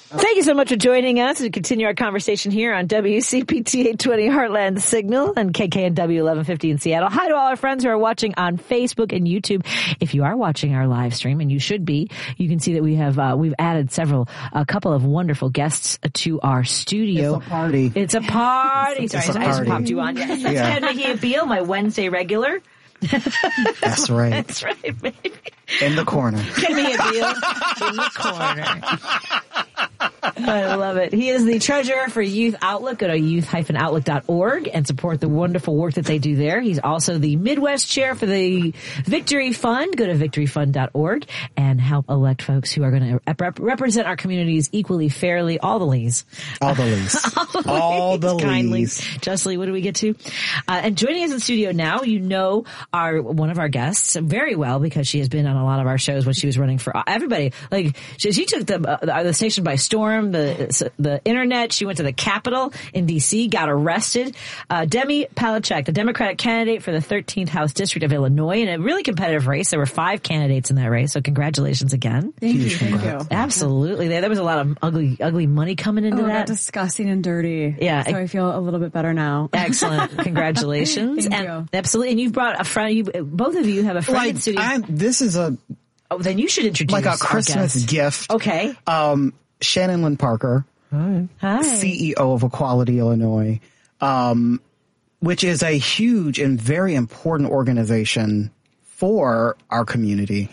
Thank you so much for joining us to continue our conversation here on WCPT 820 Heartland Signal and KKNW 1150 in Seattle. Hi to all our friends who are watching on Facebook and YouTube. If you are watching our live stream, and you should be, you can see that we've added a couple of wonderful guests to our studio. It's a party. It's a party. It's a Sorry, I just popped you on. Yes, that's Ken McGee-Beal, my Wednesday regular. That's right. That's right, baby. In the corner. Ken McGee-Beal in the corner. I love it. He is the treasurer for Youth Outlook. Go to youth-outlook.org and support the wonderful work that they do there. He's also the Midwest chair for the Victory Fund. Go to victoryfund.org and help elect folks who are going to represent our communities equally, fairly. All the Lees. All the Lees. All the Kindly. Lees. Justly, what do we get to? And joining us in studio now, you know one of our guests very well because she has been on a lot of our shows when she was running for everybody. Like she took the station by storm, the internet. She went to the Capitol in D.C., got arrested. Demi Palachek, the Democratic candidate for the 13th House District of Illinois, in a really competitive race. There were 5 candidates in that race, so congratulations again. Thank you. Absolutely. There was a lot of ugly money coming into that. Disgusting and dirty. Yeah. So I feel a little bit better now. Excellent. Congratulations. Thank you. Absolutely. And you've brought a friend. Both of you have a friend in studio. This is then you should introduce like a Christmas gift. Okay. Shannon Lynn Parker, Hi. CEO of Equality Illinois, which is a huge and very important organization for our community.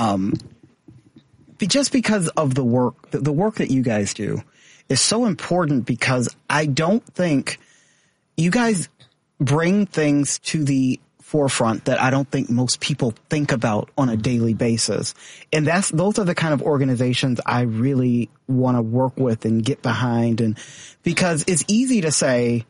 Just because of the work that you guys do is so important, because I don't think you guys bring things to the forefront that I don't think most people think about on a daily basis. And those are the kind of organizations I really want to work with and get behind. And because it's easy to say,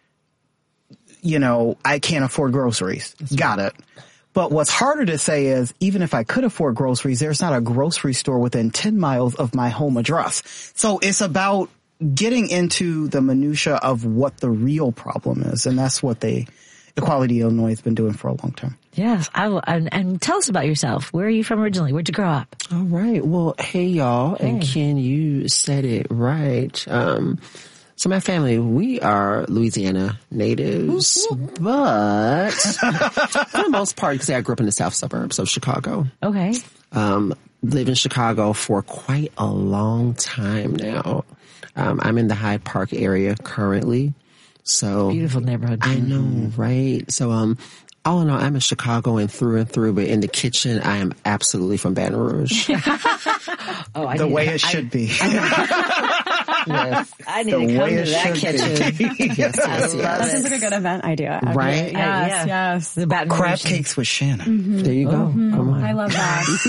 I can't afford groceries. Got it. But what's harder to say is, even if I could afford groceries, there's not a grocery store within 10 miles of my home address. So it's about getting into the minutia of what the real problem is. And that's what Equality Illinois has been doing for a long time. Yes. And tell us about yourself. Where are you from originally? Where'd you grow up? All right. Well, hey, y'all. Hey. And Ken, you said it right. So my family, we are Louisiana natives, but for the most part, because I grew up in the south suburbs of Chicago. Okay. Live in Chicago for quite a long time now. I'm in the Hyde Park area currently. So beautiful neighborhood. I know, right? So, all in all, I'm a Chicagoan through and through, but in the kitchen, I am absolutely from Baton Rouge. The way it should be. Yes. I need to come to that kitchen. Yes. That seems like a good event idea. Right? Yes. The Baton Crab Rouge. cakes with Shannon. Mm-hmm. There you go. Mm-hmm. I love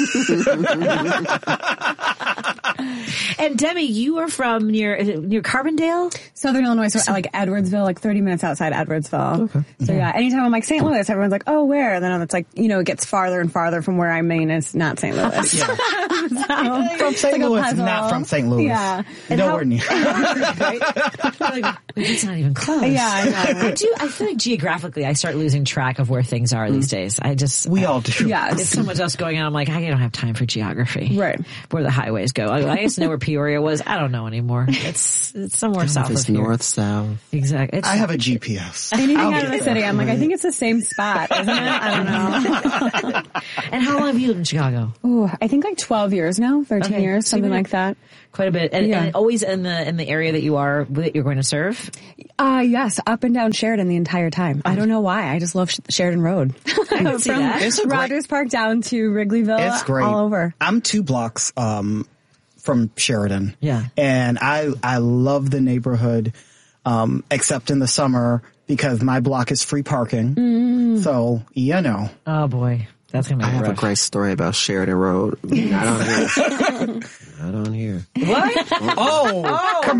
that. And Demi, you are from near Carbondale? Southern Illinois, so like Edwardsville, like 30 minutes outside Edwardsville. Okay. So yeah, anytime I'm like St. Louis, everyone's like, oh, where? And then it's like, it gets farther and farther from where I mean is not St. Louis. Yeah. From St. Louis, not from St. Louis. Yeah. Nowhere near. Right? It's not even close. Yeah, I know. I feel like geographically I start losing track of where things are these days. We all do. Yeah. There's so much else going on. I'm like, I don't have time for geography. Right. Where the highways go. I used to know where Peoria was. I don't know anymore. It's somewhere south of here. North, south. Exactly. I have a GPS. Anything out of the city, I'm like, I think it's the same spot, isn't it? I don't know. And how long have you lived in Chicago? Oh, I think like 12 years now, 13 years, something like that. Quite a bit. And always in the area that you're going to serve? Yes, up and down Sheridan the entire time. I don't know why. I just love Sheridan Road. I can see that. From Rogers Park down to Wrigleyville. It's great. All over. I'm 2 blocks from Sheridan. Yeah. And I love the neighborhood, except in the summer because my block is free parking. So, Oh boy. That's going to be I have a great story about Sheridan Road. Not on here. What? Commercial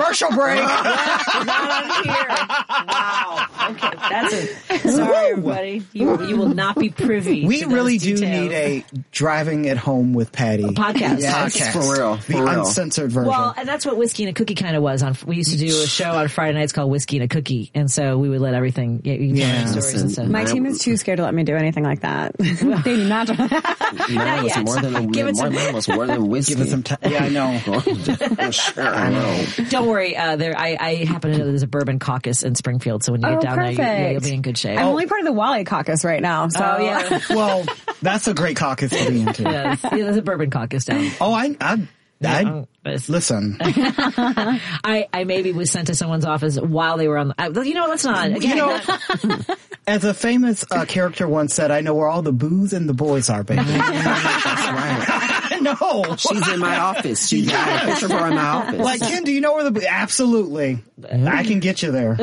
Commercial break. Not on here. Wow. Okay, that's it. Sorry, everybody. You will not be privy. We to those really do details. need a driving at home with Patty podcast. Podcast. For real. The uncensored version. Well, and that's what Whiskey and a Cookie kind of was. We used to do a show on Friday nights called Whiskey and a Cookie, and so we would let everything. Stories and stuff. My team is too scared to let me do anything like that. They do not. Mine was yet. more than mine was more than whiskey. Give us some time. Yeah, I know. Sure, I know. Don't worry. I happen to know there's a bourbon caucus in Springfield, so when you get down perfect. there, you'll be in good shape. I'm only part of the Wally caucus right now. So Oh, yeah. Well, that's a great caucus to be into. Yeah, there's a bourbon caucus down. Oh, I listen. I maybe was sent to someone's office while they were on the, you know what, let's not. Again, You know, as a famous character once said, I know where all the booze and the boys are, baby. That's right. No. She's in my office. She got a picture of her in my office. Like, Ken, do you know where the... Absolutely. I can get you there.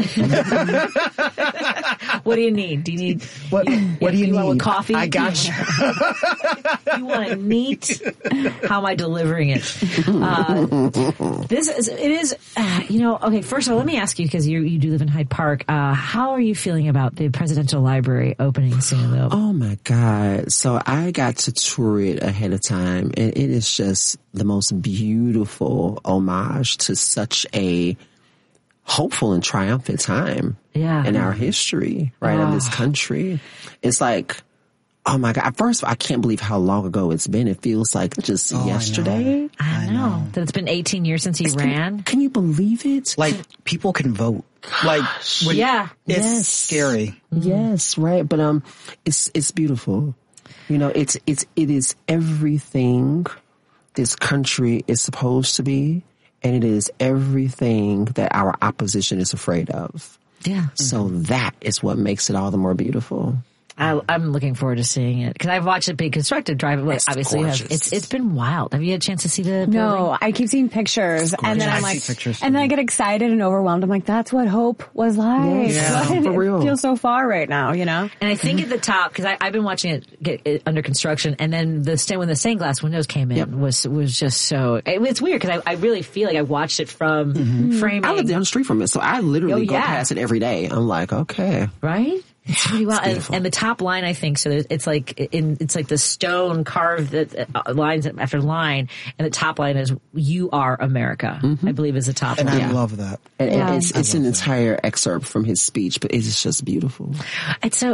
what do you need? Do you need... What do you need? Want coffee? I got you. You want it neat? How am I delivering it? Okay, first of all, let me ask you, because you do live in Hyde Park, how are you feeling about the Presidential Library opening soon, though? Oh my God. So I got to tour it ahead of time, and it is just the most beautiful homage to such a hopeful and triumphant time in our history, right, in this country. It's like, oh my God. At first, I can't believe how long ago it's been. It feels like just yesterday. I know. That it's been 18 years since he ran. Can you believe it? Like, people can vote. Like, it's scary. Yes, right. But it's beautiful. You know, it is everything this country is supposed to be, and it is everything that our opposition is afraid of. Yeah. So that is what makes it all the more beautiful. I'm looking forward to seeing it, because I've watched it be constructed. Obviously, it's been wild. Have you had a chance to see the? No, building? I keep seeing pictures, and then I'm like, and then I get excited and overwhelmed. I'm like, that's what hope was like. Yeah, for real. It feels so far right now, you know. And I think at the top, because I've been watching it get under construction, and then when the stained glass windows came in was just so. It's weird, because I really feel like I watched it from framing. I live down the street from it, so I literally go past it every day. I'm like, okay, right. It's pretty well, and the top line, I think, so it's like the stone carved lines after line, and the top line is "You are America." I believe is the top and line. I love that. And it's an entire excerpt from his speech, but it's just beautiful. And so,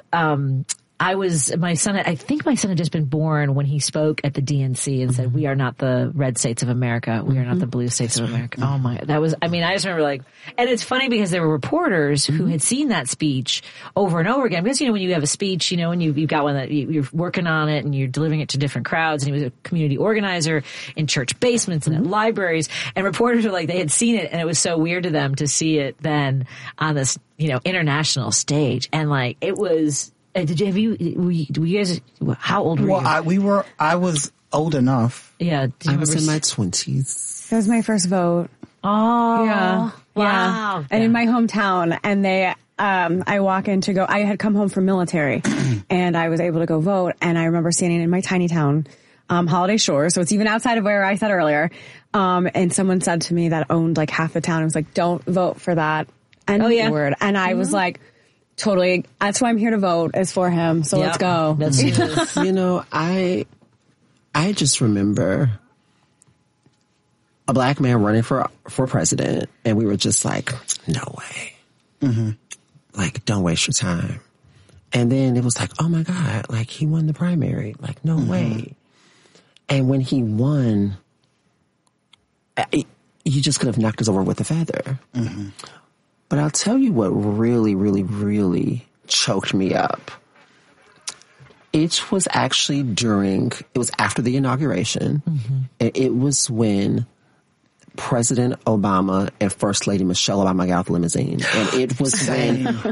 my son had just been born when he spoke at the DNC and said, "We are not the red states of America. We are not the blue states of America." Oh my, I just remember and it's funny because there were reporters who had seen that speech over and over again, because, when you have a speech, and you've got one that you're working on it and you're delivering it to different crowds, and he was a community organizer in church basements and at libraries, and reporters were like, they had seen it and it was so weird to them to see it then on this, international stage. And it was, were you guys, how old were you? Well, I was old enough. Yeah. I was in my 20s. That was my first vote. Oh. Yeah. Wow. Yeah. And in my hometown, and I walk in to go, I had come home from military and I was able to go vote. And I remember standing in my tiny town, Holiday Shores. So it's even outside of where I said earlier. And someone said to me that owned like half the town. I was like, don't vote for that word. And I was like, totally. That's why I'm here to vote, is for him. So let's go. That's I just remember a black man running for president, and we were just like, no way. Mm-hmm. Like, don't waste your time. And then it was like, oh my God, like he won the primary. Like, no way. And when he won, you just could have knocked us over with a feather. Mm-hmm. But I'll tell you what really, really, really choked me up. It was actually it was after the inauguration. Mm-hmm. And it was when President Obama and First Lady Michelle Obama got out the limousine. And it was when